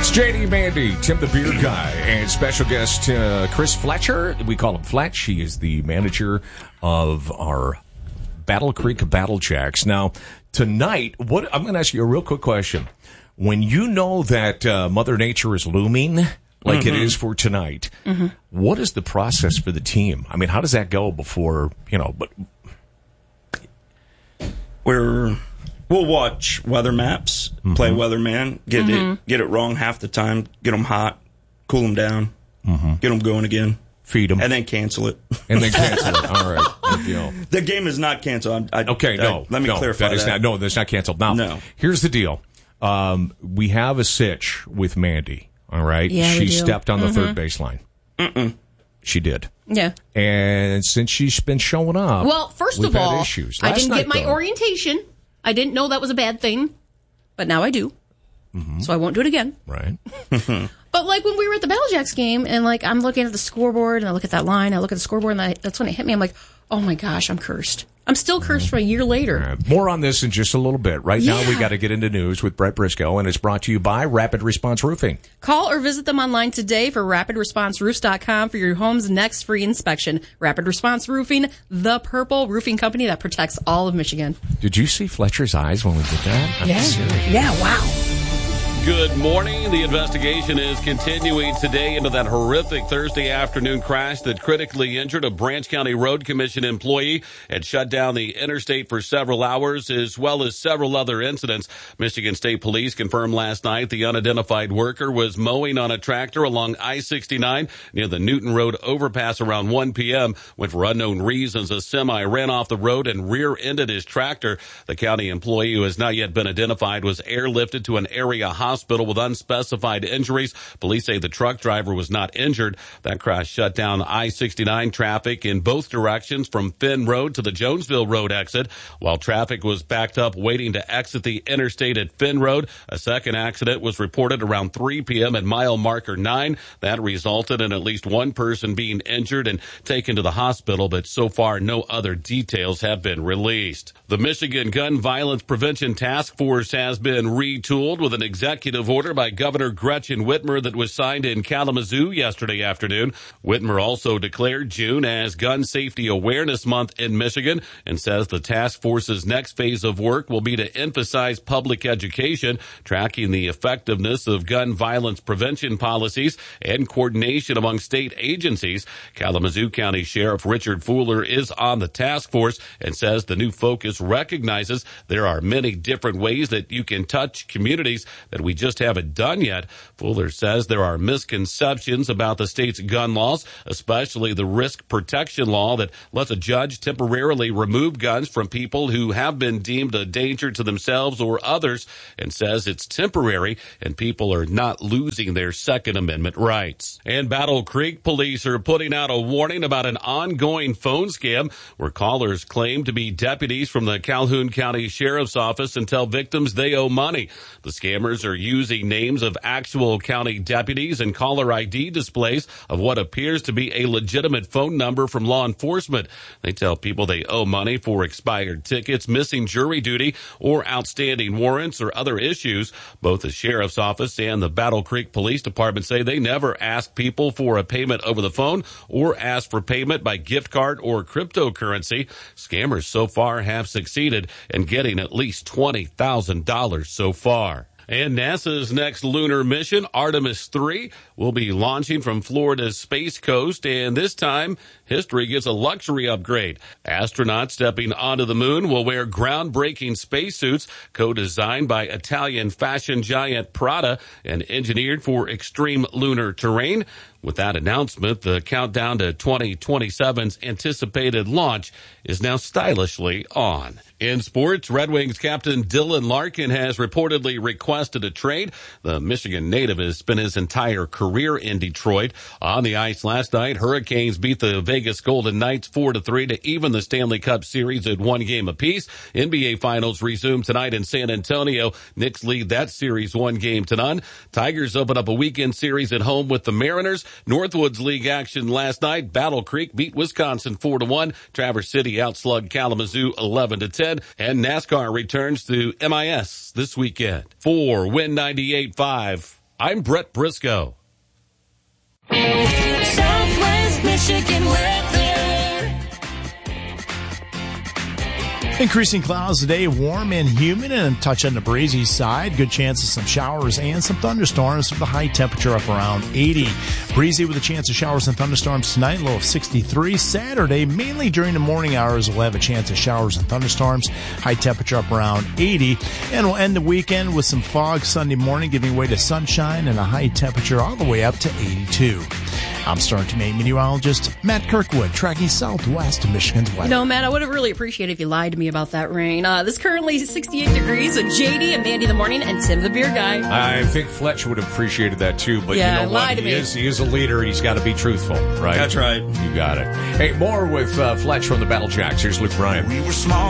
It's JD Mandy, Tim the Beer Guy, and special guest Chris Fletcher. We call him Fletch. He is the manager of our Battle Creek Battle Jacks. Now, tonight, I'm going to ask you a real quick question. When you know that Mother Nature is looming, like it is for tonight, what is the process for the team? I mean, how does that go before, We'll watch weather maps, play weatherman, get it wrong half the time, get them hot, cool them down, get them going again. Feed them. And then cancel it. All right. Good deal. The game is not canceled. Let me clarify that. That's not canceled. Now, here's the deal. We have a sitch with Mandy, all right? Yeah, she stepped on the third baseline. She did. Yeah. And since she's been showing up, well, first of all, issues. I didn't get my orientation. I didn't know that was a bad thing, but now I do. So I won't do it again. Right. But like when we were at the Battle Jacks game, and like I'm looking at the scoreboard, and I look at that line, I look at the scoreboard, and that's when it hit me. I'm like, oh my gosh, I'm cursed. I'm still cursed for a year later. Right. More on this in just a little bit. Right now, we got to get into news with Brett Briscoe, and it's brought to you by Rapid Response Roofing. Call or visit them online today for rapidresponseroofs.com for your home's next free inspection. Rapid Response Roofing, the purple roofing company that protects all of Michigan. Did you see Fletcher's eyes when we did that? Yeah. Yeah, wow. Good morning. The investigation is continuing today into that horrific Thursday afternoon crash that critically injured a Branch County Road Commission employee and shut down the interstate for several hours, as well as several other incidents. Michigan State Police confirmed last night the unidentified worker was mowing on a tractor along I-69 near the Newton Road overpass around 1 p.m. when, for unknown reasons, a semi ran off the road and rear-ended his tractor. The county employee, who has not yet been identified, was airlifted to an area hospital with unspecified injuries. Police say the truck driver was not injured. That crash shut down I-69 traffic in both directions from Finn Road to the Jonesville Road exit. While traffic was backed up waiting to exit the interstate at Finn Road, a second accident was reported around 3 p.m. at mile marker 9. That resulted in at least one person being injured and taken to the hospital, but so far no other details have been released. The Michigan Gun Violence Prevention Task Force has been retooled with an executive order by Governor Gretchen Whitmer that was signed in Kalamazoo yesterday afternoon. Whitmer also declared June as Gun Safety Awareness Month in Michigan and says the task force's next phase of work will be to emphasize public education, tracking the effectiveness of gun violence prevention policies, and coordination among state agencies. Kalamazoo County Sheriff Richard Fuller is on the task force and says the new focus recognizes there are many different ways that you can touch communities that we just haven't done yet. Fuller says there are misconceptions about the state's gun laws, especially the risk protection law that lets a judge temporarily remove guns from people who have been deemed a danger to themselves or others, and says it's temporary and people are not losing their Second Amendment rights. And Battle Creek police are putting out a warning about an ongoing phone scam where callers claim to be deputies from the Calhoun County Sheriff's Office and tell victims they owe money. The scammers are using names of actual county deputies and caller ID displays of what appears to be a legitimate phone number from law enforcement. They tell people they owe money for expired tickets, missing jury duty, or outstanding warrants or other issues. Both the Sheriff's Office and the Battle Creek Police Department say they never ask people for a payment over the phone or ask for payment by gift card or cryptocurrency. Scammers so far have succeeded in getting at least $20,000 so far. And NASA's next lunar mission, Artemis 3, will be launching from Florida's Space Coast, and this time, history gets a luxury upgrade. Astronauts stepping onto the moon will wear groundbreaking spacesuits co-designed by Italian fashion giant Prada and engineered for extreme lunar terrain. With that announcement, the countdown to 2027's anticipated launch is now stylishly on. In sports, Red Wings captain Dylan Larkin has reportedly requested a trade. The Michigan native has spent his entire career in Detroit. On the ice last night, Hurricanes beat the Vegas Golden Knights 4-3 to even the Stanley Cup Series at 1 game apiece. NBA Finals resume tonight in San Antonio. Knicks lead that series 1-0. Tigers open up a weekend series at home with the Mariners. Northwoods League action last night. Battle Creek beat Wisconsin 4-1. Traverse City outslugged Kalamazoo 11-10. And NASCAR returns to MIS this weekend. For Win 98.5, I'm Brett Briscoe. Southwest Michigan weather. Increasing clouds today, warm and humid and a touch on the breezy side. Good chance of some showers and some thunderstorms with a high temperature up around 80. Breezy with a chance of showers and thunderstorms tonight, low of 63. Saturday, mainly during the morning hours, we'll have a chance of showers and thunderstorms. High temperature up around 80. And we'll end the weekend with some fog Sunday morning, giving way to sunshine and a high temperature all the way up to 82. I'm Star Team 8 meteorologist Matt Kirkwood, tracking southwest of Michigan's weather. You know, Matt, I would have really appreciated if you lied to me about that rain. This currently is 68 degrees with JD and Mandy in the morning and Tim the beer guy. I think Fletch would have appreciated that too, but Yeah, you know lie what? to me. He is a leader and he's got to be truthful, right? That's right. You got it. Hey, more with Fletch from the Battle Jacks. Here's Luke Bryan. We were small.